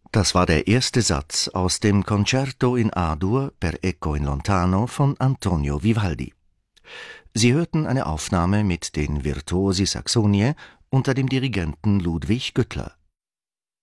Das war der erste Satz aus dem Concerto in A-Dur per Eco in Lontano von Antonio Vivaldi. Sie hörten eine Aufnahme mit den Virtuosi Saxonie unter dem Dirigenten Ludwig Güttler.